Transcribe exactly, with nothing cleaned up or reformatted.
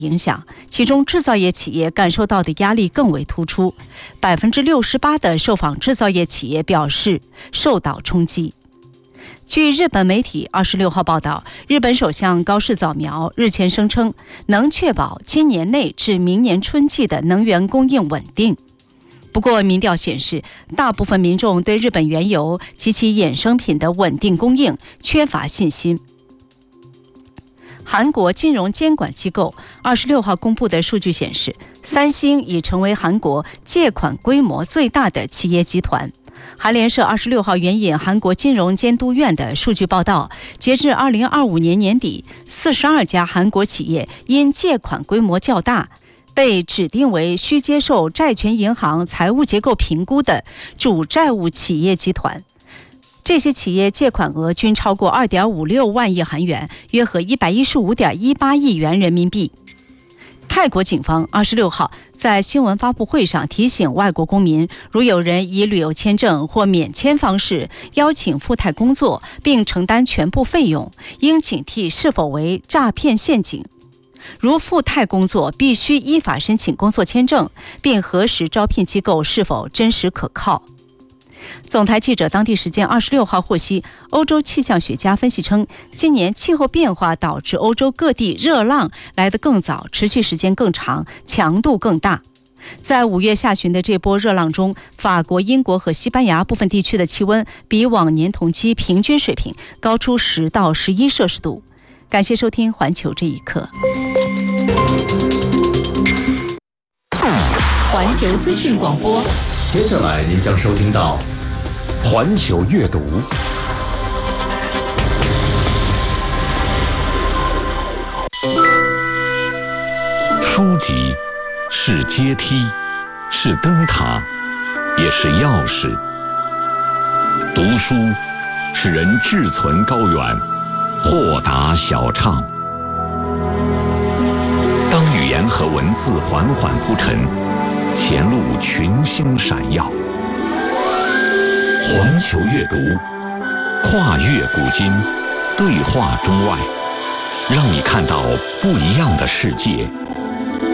影响，其中制造业企业感受到的压力更为突出。百分之六十八的受访制造业企业表示受到冲击。据日本媒体二十六号报道，日本首相高市早苗日前声称，能确保今年内至明年春季的能源供应稳定。不过，民调显示，大部分民众对日本原油及其衍生品的稳定供应缺乏信心。韩国金融监管机构二十六号公布的数据显示，三星已成为韩国借款规模最大的企业集团。韩联社二十六号援引韩国金融监督院的数据报道，截至二零二五年年底，四十二家韩国企业因借款规模较大，被指定为需接受债权银行财务结构评估的主债务企业集团。这些企业借款额均超过 二点五六万亿韩元，约合 一百一十五点一八亿元人民币。泰国警方二十六号在新闻发布会上提醒外国公民，如有人以旅游签证或免签方式邀请赴泰工作，并承担全部费用，应警惕是否为诈骗陷阱。如赴泰工作，必须依法申请工作签证，并核实招聘机构是否真实可靠。总台记者当地时间二十六号获悉，欧洲气象学家分析称，今年气候变化导致欧洲各地热浪来得更早，持续时间更长，强度更大。在五月下旬的这波热浪中，法国、英国和西班牙部分地区的气温比往年同期平均水平高出十到十一摄氏度。感谢收听环球这一刻。 环球资讯广播， 接下来您将收听到环球阅读。书籍是阶梯，是灯塔，也是钥匙。读书使人志存高远，豁达小畅。当语言和文字缓缓铺陈，前路群星闪耀。环球阅读，跨越古今，对话中外，让你看到不一样的世界，